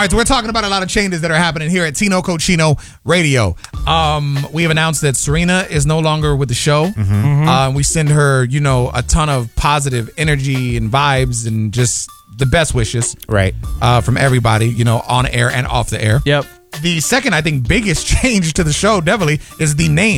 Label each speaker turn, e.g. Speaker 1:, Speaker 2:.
Speaker 1: right, so we're talking about a lot of changes that are happening here at Tino Cochino Radio. We have announced that Serena is no longer with the show. We send her, a ton of positive energy and vibes and just the best wishes.
Speaker 2: Right.
Speaker 1: From everybody, on air and off the air.
Speaker 2: Yep.
Speaker 1: The second, I think, biggest change to the show definitely is the name.